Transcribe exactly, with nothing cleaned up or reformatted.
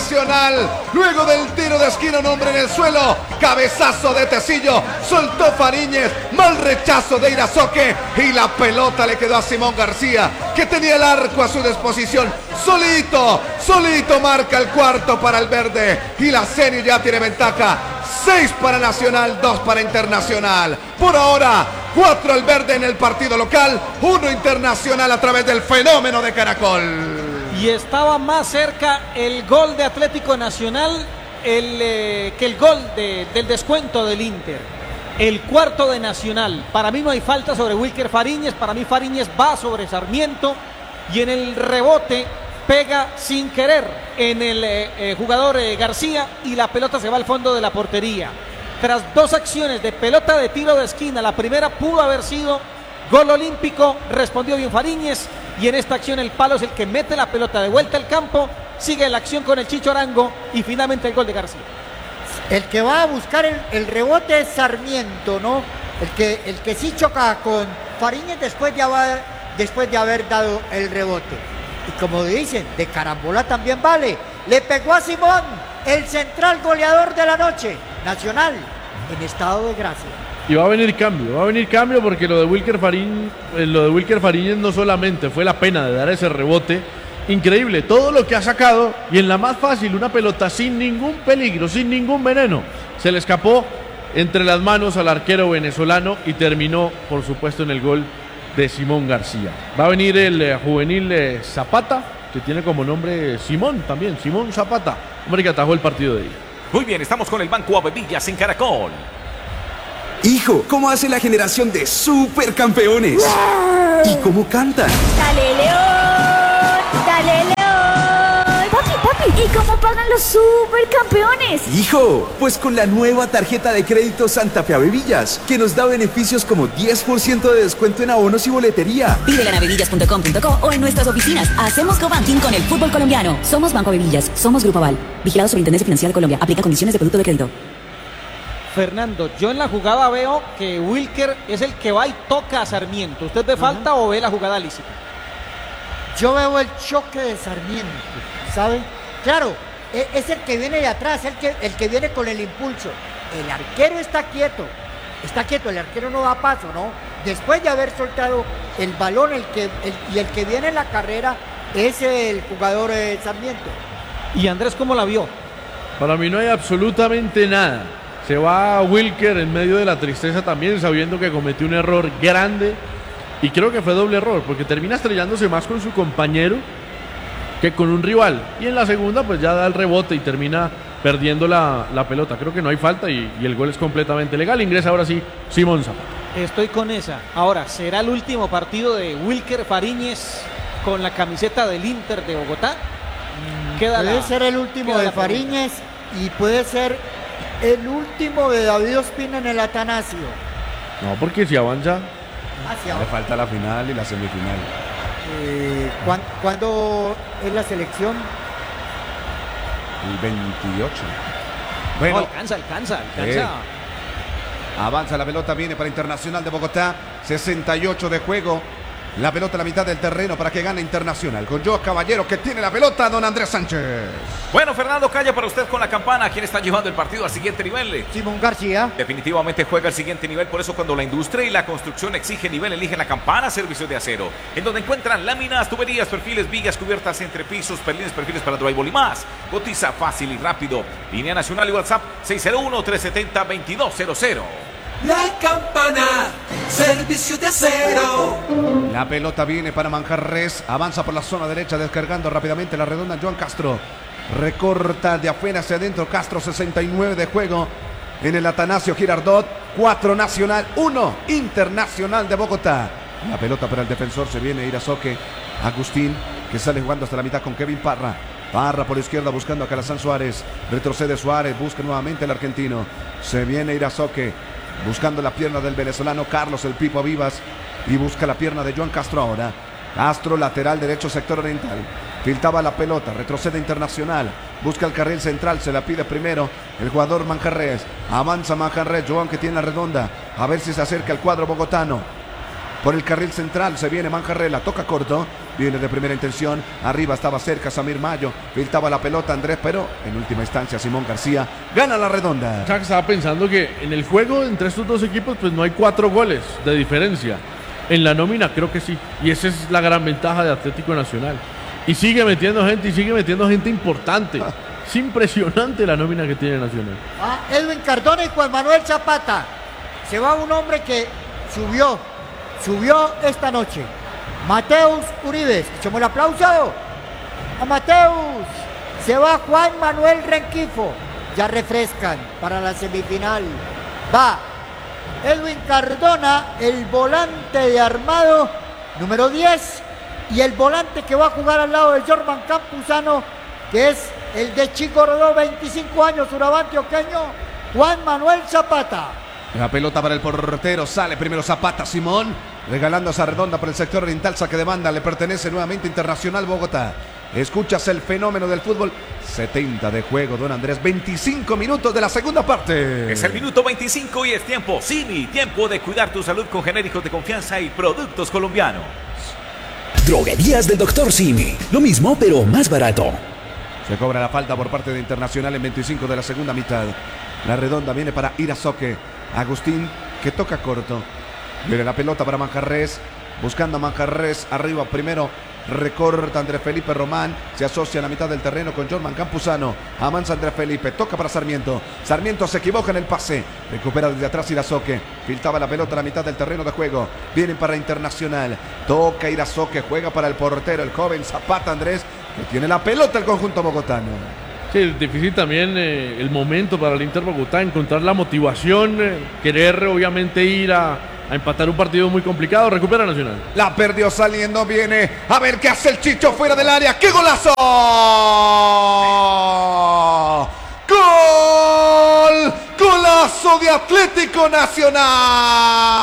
Nacional. Luego del tiro de esquina, un hombre en el suelo. Cabezazo de Tecillo. Soltó Fariñez. Mal rechazo de Irazoque. Y la pelota le quedó a Simón García, que tenía el arco a su disposición. Solito, solito marca el cuarto para el verde. Y la serie ya tiene ventaja. Seis para Nacional, dos para Internacional. Por ahora, cuatro al verde en el partido local, uno Internacional a través del fenómeno de Caracol. Y estaba más cerca el gol de Atlético Nacional el, eh, que el gol de, del descuento del Inter. El cuarto de Nacional. Para mí no hay falta sobre Wilker Fariñez. Para mí Fariñez va sobre Sarmiento. Y en el rebote pega sin querer en el eh, eh, jugador eh, García. Y la pelota se va al fondo de la portería. Tras dos acciones de pelota de tiro de esquina. La primera pudo haber sido gol olímpico. Respondió bien Fariñez. Y en esta acción el palo es el que mete la pelota de vuelta al campo. Sigue la acción con el Chicho Arango. Y finalmente el gol de García. El que va a buscar el, el rebote es Sarmiento, ¿no? El que, el que sí choca con Fariñez después de, haber, después de haber dado el rebote. Y como dicen, de carambola también vale. Le pegó a Simón, el central goleador de la noche. Nacional, en estado de gracia. Y va a venir cambio, va a venir cambio porque lo de Wilker Fariñez, lo de Wilker Fariñez no solamente fue la pena de dar ese rebote. Increíble, todo lo que ha sacado y en la más fácil, una pelota sin ningún peligro, sin ningún veneno. Se le escapó entre las manos al arquero venezolano y terminó, por supuesto, en el gol de Simón García. Va a venir el eh, juvenil eh, Zapata, que tiene como nombre Simón también, Simón Zapata, hombre que atajó el partido de ella. Muy bien, estamos con el Banco Avevillas en Caracol. Hijo, ¿cómo hace la generación de supercampeones? ¿Y cómo cantan? ¡Dale, León! ¡Dale, León! Papi, papi, ¿y cómo pagan los supercampeones? Hijo, pues con la nueva tarjeta de crédito Santa Fe Avevillas, que nos da beneficios como diez por ciento de descuento en abonos y boletería. Pídela en avevillas punto com punto co o en nuestras oficinas. Hacemos cobanking con el fútbol colombiano. Somos Banco Avevillas, somos Grupo Aval. Vigilado Superintendencia Financiera de Colombia. Aplica condiciones de producto de crédito. Fernando, yo en la jugada veo que Wilker es el que va y toca a Sarmiento. ¿Usted ve falta uh-huh. o ve la jugada lícita? Yo veo el choque de Sarmiento, ¿sabe? Claro, es el que viene de atrás, el que, el que viene con el impulso. El arquero está quieto, está quieto, el arquero no da paso, ¿no? Después de haber soltado el balón, el que, el, y el que viene en la carrera es el jugador eh, Sarmiento. ¿Y Andrés cómo la vio? Para mí no hay absolutamente nada. Se va Wilker en medio de la tristeza también, sabiendo que cometió un error grande. Y creo que fue doble error, porque termina estrellándose más con su compañero que con un rival. Y en la segunda, pues ya da el rebote y termina perdiendo la, la pelota. Creo que no hay falta y, y el gol es completamente legal. Ingresa ahora sí Simón Zapata. Estoy con esa. Ahora, ¿será el último partido de Wilker Fariñez con la camiseta del Inter de Bogotá? Queda puede la, ser el último de Fariñez y puede ser el último de David Ospina en el Atanasio. No, porque si avanza... Le falta la final y la semifinal. Eh, ¿cuándo, ¿Cuándo es la selección? El veintiocho. Bueno, no, alcanza, alcanza, alcanza. Eh. Avanza la pelota, viene para Internacional de Bogotá. sesenta y ocho de juego. La pelota a la mitad del terreno para que gane Internacional. Con Joe Caballero que tiene la pelota, don Andrés Sánchez. Bueno, Fernando, calla para usted con la campana. ¿Quién está llevando el partido al siguiente nivel? Simón García. Definitivamente juega al siguiente nivel. Por eso cuando la industria y la construcción exige nivel, eligen la campana Servicios de Acero. En donde encuentran láminas, tuberías, perfiles, vigas, cubiertas, entrepisos, perlines, perfiles para drywall y más. Cotiza fácil y rápido. Línea nacional y WhatsApp seis cero uno, tres siete cero, dos dos cero cero. La campana, Servicios de Acero. La pelota viene para Manjarres. Avanza por la zona derecha, descargando rápidamente la redonda Joan Castro. Recorta de afuera hacia adentro. Castro, sesenta y nueve de juego. En el Atanasio Girardot. cuatro Nacional, uno Internacional de Bogotá. La pelota para el defensor. Se viene Irazoque. Agustín, que sale jugando hasta la mitad con Kevin Parra. Parra por izquierda buscando a Calazán Suárez. Retrocede Suárez. Busca nuevamente el argentino. Se viene Irazoque. Buscando la pierna del venezolano Carlos el Pipo Vivas. Y busca la pierna de Joan Castro ahora. Castro, lateral derecho, sector oriental. Filtaba la pelota, retrocede Internacional. Busca el carril central, se la pide primero el jugador Manjarres. Avanza Manjarres, Joan que tiene la redonda. A ver si se acerca el cuadro bogotano. por el carril central. Se viene Manjarres, la toca corto. Viene de primera intención. Arriba estaba cerca Samir Mayo. Filtraba la pelota Andrés, pero en última instancia Simón García gana la redonda. Chuck estaba pensando que en el juego entre estos dos equipos pues no hay cuatro goles de diferencia. En la nómina creo que sí. Y esa es la gran ventaja de Atlético Nacional. Y sigue metiendo gente y sigue metiendo gente importante. Ah. Es impresionante la nómina que tiene Nacional. Ah, Edwin Cardona y Juan Manuel Zapata. Se va un hombre que subió, subió esta noche. Mateus Uribe. Escuchemos el aplauso a Mateus. Se va Juan Manuel Renquifo. Ya refrescan para la semifinal. Va Edwin Cardona, el volante de armado, número diez. Y el volante que va a jugar al lado de Jorman Campuzano, que es el de Chico Rodó, veinticinco años, Urabá antioqueño, Juan Manuel Zapata. La pelota para el portero, sale primero Zapata, Simón, regalando esa redonda por el sector oriental, saque de banda, le pertenece nuevamente Internacional Bogotá. Escuchas el fenómeno del fútbol, setenta de juego, don Andrés, veinticinco minutos de la segunda parte. Es el minuto veinticinco y es tiempo, Simi, tiempo de cuidar tu salud con genéricos de confianza y productos colombianos. Droguerías del doctor Simi, lo mismo pero más barato. Se cobra la falta por parte de Internacional en veinticinco de la segunda mitad. La redonda viene para Irazoque. Agustín, que toca corto. Viene la pelota para Manjarres. Buscando a Manjarres. Arriba primero. Recorta Andrés Felipe Román. Se asocia a la mitad del terreno con Jorman Campuzano. Avanza Andrés Felipe. Toca para Sarmiento. Sarmiento se equivoca en el pase. Recupera desde atrás Irazoque. Filtraba la pelota a la mitad del terreno de juego. Vienen para Internacional. Toca Irazoque. Juega para el portero, el joven Zapata Andrés, que tiene la pelota el conjunto bogotano. Sí, es difícil también eh, el momento para el Inter Bogotá, encontrar la motivación, eh, querer obviamente ir a, a empatar un partido muy complicado. Recupera Nacional. La perdió saliendo, viene a ver qué hace el Chicho fuera del área. ¡Qué golazo! ¡Gol! ¡Golazo de Atlético Nacional!